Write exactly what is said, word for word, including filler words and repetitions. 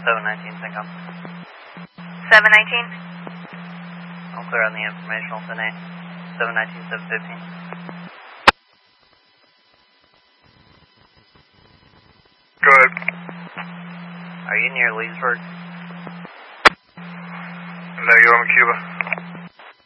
seven nineteen, Sync up. seven nineteen? I'll clear on the informational ten eight. seven nineteen, seven fifteen. Go ahead. Are you near Leesburg? Negative, I'm in Cuba.